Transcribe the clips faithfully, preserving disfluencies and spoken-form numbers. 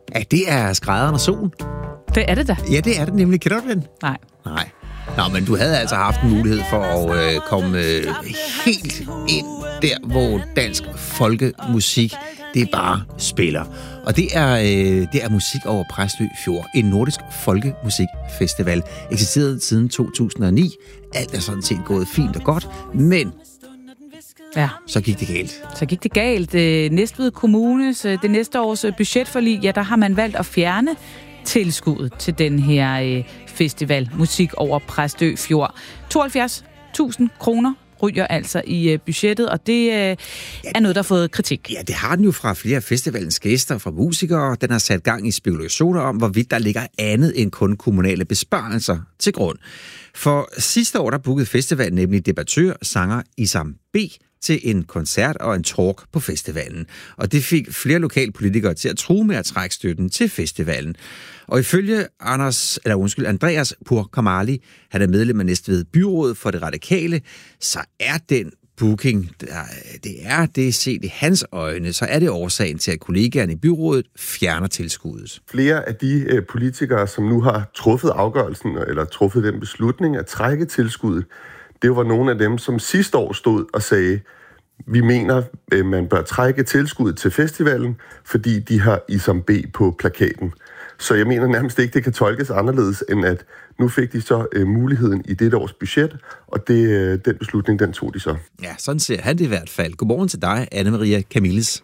Ja, det er Skrædderen og Solen. Det er det da. Ja, det er det nemlig. Kender du den? Nej. Nej. Nå, men du havde altså haft en mulighed for at øh, komme øh, helt ind der, hvor dansk folkemusik, det bare spiller. Og det er, øh, det er musik over Præstø Fjord, en nordisk folkemusikfestival. Eksisteret siden to tusind og ni. Alt er sådan set gået fint og godt, men ja. så gik det galt. Så gik det galt. Næstved Kommunes, det næste års budgetforlig, ja, der har man valgt at fjerne tilskuddet til den her øh, festival, musik over Præstø Fjord. tooghalvfjerds tusind kroner ryger altså i øh, budgettet, og det øh, ja, er noget, der har fået kritik. Ja, det har den jo fra flere af festivalens gæster, fra musikere. Den har sat gang i spekulationer om, hvorvidt der ligger andet end kun kommunale besparelser til grund. For sidste år, der bookede festivalen nemlig debattør, sanger Isam B. til en koncert og en talk på festivalen. Og det fik flere lokalpolitikere til at true med at trække støtten til festivalen. Og ifølge Anders, eller undskyld, Andreas Pur Kamali, han er medlem af Næstved Byrådet for det Radikale, så er den booking, det er det set i hans øjne, så er det årsagen til, at kollegaerne i byrådet fjerner tilskuddet. Flere af de øh, politikere, som nu har truffet afgørelsen, eller truffet den beslutning at trække tilskuddet, det var nogle af dem, som sidste år stod og sagde, vi mener, at man bør trække tilskuddet til festivalen, fordi de har Isam B på plakaten. Så jeg mener nærmest ikke, det kan tolkes anderledes, end at nu fik de så øh, muligheden i dette års budget, og det, øh, den beslutning, den tog de så. Ja, sådan ser han det i hvert fald. Godmorgen til dig, Anne-Maria Camilles.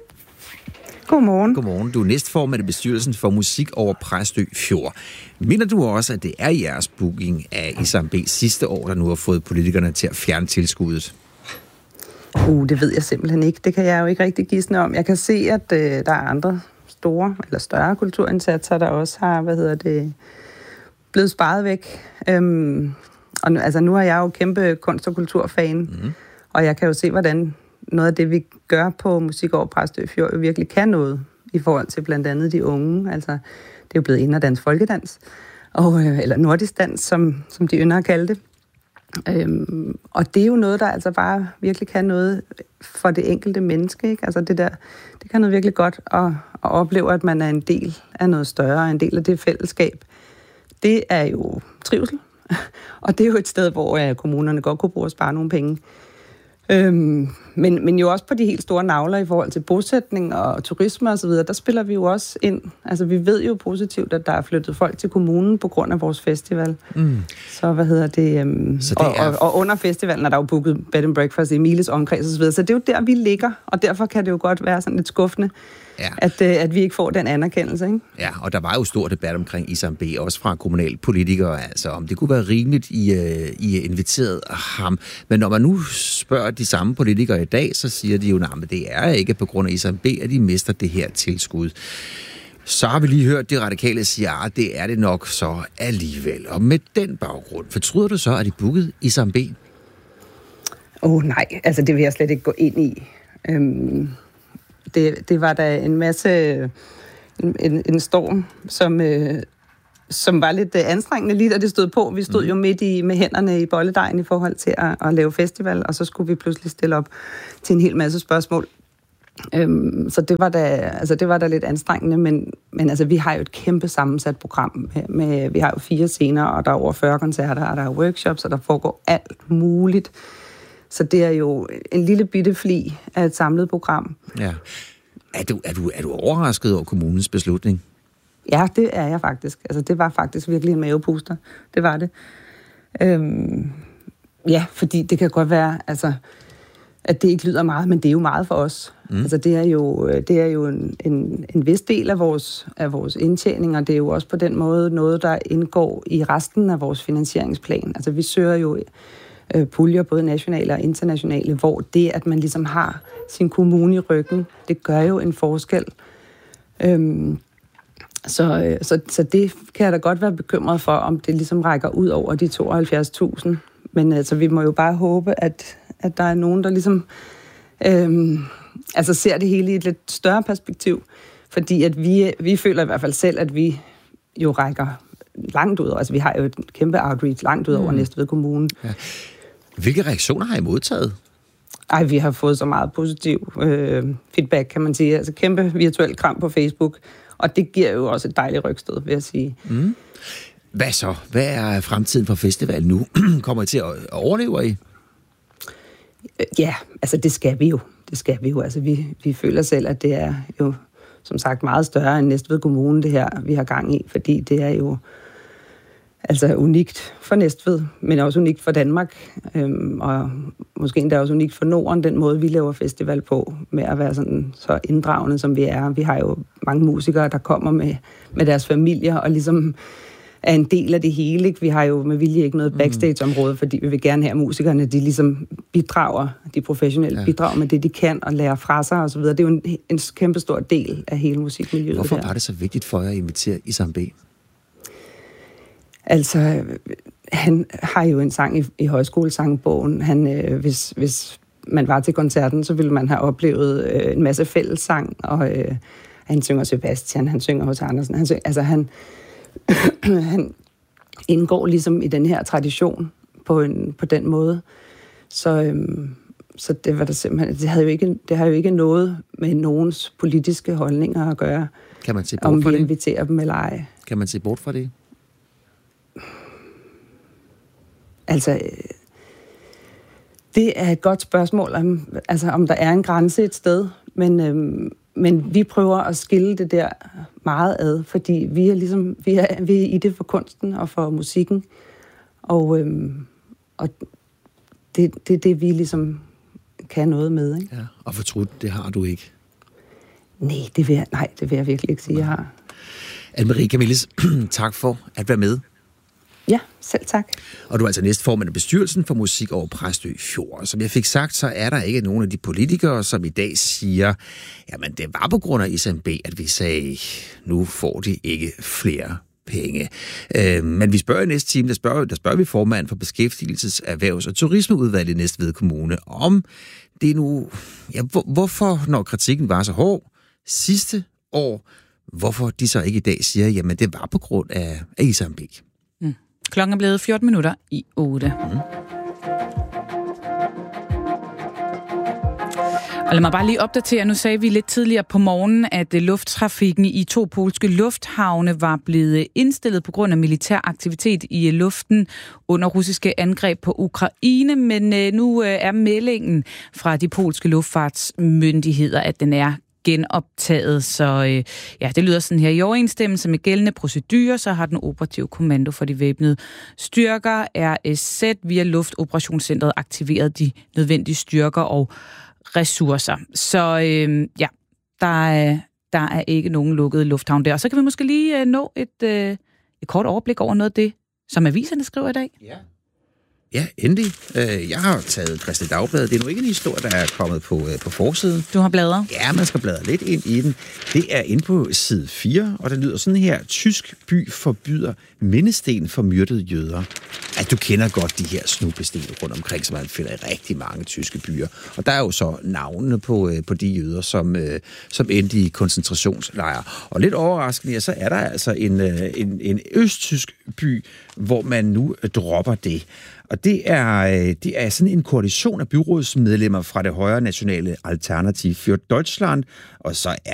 Godmorgen. Godmorgen. Du er næstformand i bestyrelsen for musik over Præstø Fjord. Mener du også, at det er jeres booking af Isam B sidste år, der nu har fået politikerne til at fjerne tilskuddet? Uh, det ved jeg simpelthen ikke. Det kan jeg jo ikke rigtig gisne om. Jeg kan se, at øh, der er andre store eller større kulturindsatser, der også har, hvad hedder det, blevet sparet væk. Øhm, og nu, altså, nu er jeg jo kæmpe kunst- og kulturfan, mm. og jeg kan jo se, hvordan noget af det, vi gør på musik over Præstø Fjord, virkelig kan noget i forhold til blandt andet de unge. Altså, det er jo blevet ind af dansk folkedans, og, øh, eller nordisk dans, som, som de ynder at kalde det. Øhm, og det er jo noget, der altså bare virkelig kan noget for det enkelte menneske, ikke? Altså det der, det kan noget virkelig godt at, at opleve, at man er en del af noget større, en del af det fællesskab. Det er jo trivsel, og det er jo et sted, hvor uh, kommunerne godt kunne bruge at spare nogle penge. Øhm, men, men jo også på de helt store navler i forhold til bosætning og turisme og så videre, der spiller vi jo også ind. Altså vi ved jo positivt, at der er flyttet folk til kommunen på grund af vores festival. Mm. Så hvad hedder det? Øhm, så det og, er... og, og under festivalen er der jo booket bed and breakfast i Emiles omkreds og så videre. Så det er jo der, vi ligger, og derfor kan det jo godt være sådan lidt skuffende, ja. at, øh, at vi ikke får den anerkendelse, ikke? Ja, og der var jo stor debat omkring Isam B, også fra kommunale politikere, altså om det kunne være rimeligt, I, uh, I inviteret ham. Men når man nu spørger de samme politikere i dag, så siger de jo, at det er ikke på grund af Isam B, at de mister det her tilskud. Så har vi lige hørt de radikale sige, at det er det nok så alligevel. Og med den baggrund, fortryder du så, at de bookede Isam B? Åh oh, nej, altså det vil jeg slet ikke gå ind i. Øhm, det, det var da en masse, en, en storm, som, øh, som var lidt anstrengende lige da det stod på. Vi stod mm. jo midt i med hænderne i bolledejen i forhold til at, at lave festival, og så skulle vi pludselig stille op til en hel masse spørgsmål. Øhm, så det var da, altså det var da lidt anstrengende, men, men altså vi har jo et kæmpe sammensat program med, med, vi har jo fire scener, og der er over fyrre koncerter, og der er workshops, og der foregår alt muligt. Så det er jo en lille bitte fli af et samlet program. Ja. Er du, er du, er du overrasket over kommunens beslutning? Ja, det er jeg faktisk. Altså det var faktisk virkelig en mavepuster. Det var det. Øhm, ja, fordi det kan godt være, altså at det ikke lyder meget, men det er jo meget for os. Mm. Altså det er jo, det er jo en, en, en vis del af vores, af vores indtjening, og det er jo også på den måde noget, der indgår i resten af vores finansieringsplan. Altså vi søger jo øh, puljer, både nationale og internationale, hvor det, at man ligesom har sin kommune i ryggen, det gør jo en forskel. Øhm, så, så, så det kan jeg da godt være bekymret for, om det ligesom rækker ud over de tooghalvfjerds tusind. Men altså, vi må jo bare håbe, at at der er nogen, der ligesom øhm, altså ser det hele i et lidt større perspektiv. Fordi at vi, vi føler i hvert fald selv, at vi jo rækker langt ud. Altså vi har jo et kæmpe outreach langt ud over mm. Næstved Kommune. Ja. Hvilke reaktioner har I modtaget? Ej, vi har fået så meget positiv øh, feedback, kan man sige. Altså kæmpe virtuelt kram på Facebook. Og det giver jo også et dejligt rygstød, vil jeg sige. Mm. Hvad så? Hvad er fremtiden for festivalen nu? Kommer I til at overleve I? Ja, altså det skal vi jo. Det skal vi jo. Altså vi, vi føler selv, at det er jo som sagt meget større end Næstved Kommune, det her, vi har gang i, fordi det er jo altså unikt for Næstved, men også unikt for Danmark, øhm, og måske endda også unikt for Norden, den måde, vi laver festival på, med at være sådan så inddragende, som vi er. Vi har jo mange musikere, der kommer med, med deres familier, og ligesom er en del af det hele. Ikke? Vi har jo med vilje ikke noget backstage-område, fordi vi vil gerne have musikerne, de ligesom bidrager, de professionelle ja. bidrager med det, de kan, og lærer fra sig osv. Det er jo en, en kæmpe stor del af hele musikmiljøet. Hvorfor der. var det så vigtigt for jer at invitere Isam B? Altså, han har jo en sang i, i højskolesangbogen. Han, øh, hvis, hvis man var til koncerten, så ville man have oplevet øh, en masse fællessang, og øh, han synger Sebastian, han synger hos Andersen. Han synger, altså, han, han indgår ligesom i den her tradition på, en, på den måde. Så, øhm, så det var der simpelthen, det havde jo ikke, det har jo ikke noget med nogens politiske holdninger at gøre. Kan man se bort om fra vi det? inviterer dem eller ej. Kan man se bort fra det? Altså, det er et godt spørgsmål, om, altså, om der er en grænse et sted, men, øhm, men vi prøver at skille det der meget ad, fordi vi er ligesom, vi er, vi er i det for kunsten og for musikken, og, øhm, og det er det, det, vi ligesom kan noget med. Ikke? Ja, og fortrudt, det har du ikke. Nej, det vil jeg, nej, det vil jeg virkelig ikke sige, jeg har. Anne-Marie Camilles, tak for at være med. Ja, selv tak. Og du er altså næstformand af bestyrelsen for musik over Præstø Fjord. Som jeg fik sagt, så er der ikke nogen af de politikere, som i dag siger, jamen det var på grund af Isam B, at vi sagde, nu får de ikke flere penge. Øh, men vi spørger i næste time, der spørger, der spørger vi formand for Beskæftigelses-, Erhvervs- og Turismeudvalget i Næstved Kommune, om det nu, ja, hvor, hvorfor, når kritikken var så hård sidste år, hvorfor de så ikke i dag siger, jamen det var på grund af, af Isam B. Mm. Klokken er blevet fjorten minutter i otte. Mm. Og lad mig bare lige opdatere. Nu sagde vi lidt tidligere på morgenen, at lufttrafikken i to polske lufthavne var blevet indstillet på grund af militær aktivitet i luften under russiske angreb på Ukraine. Men nu er meldingen fra de polske luftfartsmyndigheder, at den er genoptaget, så øh, ja, det lyder sådan her. I overensstemmelse med gældende procedurer, så har den operative kommando for de væbnede styrker, R S Z, via Luftoperationscentret aktiveret de nødvendige styrker og ressourcer. Så øh, ja, der er, der er ikke nogen lukket lufthavn der. Og så kan vi måske lige øh, nå et, øh, et kort overblik over noget af det, som aviserne skriver i dag. Ja. Ja, endelig. Jeg har taget Kristeligt Dagblad. Det er nu ikke en historie, der er kommet på, på forsiden. Du har bladret? Ja, man skal bladre lidt ind i den. Det er inde på side fire, og den lyder sådan her. Tysk by forbyder mindesten for myrdede jøder. At du kender godt de her snubbesten rundt omkring, som man finder i rigtig mange tyske byer. Og der er jo så navnene på, på de jøder, som, som endte i koncentrationslejre. Og lidt overraskende, ja, så er der altså en, en, en østtysk by, hvor man nu dropper det. Og det er, det er sådan en koalition af byrådsmedlemmer fra det højre nationale Alternativ für Deutschland, og så er